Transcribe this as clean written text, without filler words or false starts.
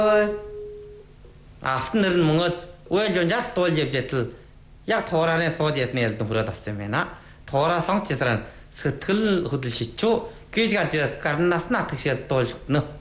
Автан нэр нь мөнгөд уйл жонжаад дуул явж ятал яг туураны сууд ядны ялд хүрээд авсан юм байна. Туураа сонгоч ясран сэтгэл хөдлөл шичүү гэж гарч гарнаас натгшаад дуулж өгнө.